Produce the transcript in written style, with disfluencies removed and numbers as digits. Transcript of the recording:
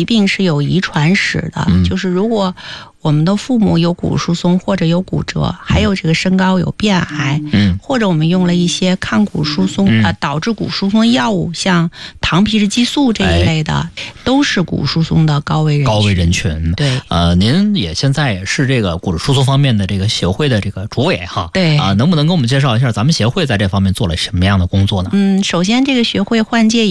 疾病是有遗传史的，就是如果我们的父母有骨疏松或者有骨折，还有这个身高有变矮，或者我们用了一些抗骨疏松导致骨疏松药物，像糖皮质激素这一类的，都是骨疏松的高危人群。对， 您也现在也是这个骨质疏松方面的这个协会的这个主委哈。 对能不能跟我们介绍一下咱们协会在这方面做了什么样的工作呢？ 首先这个学会换届